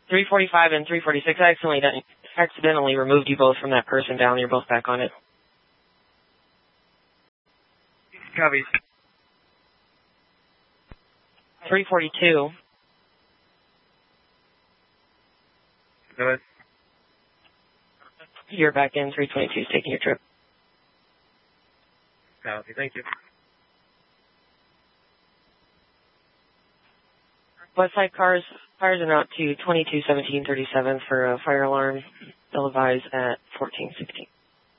345 and 346, I accidentally removed you both from that person down. You're both back on it. Copy. 342. Go ahead. You're back in. 322 is taking your trip. Copy. Thank you. Westside cars fires en route to 221737 for a fire alarm. They'll advise at 1416.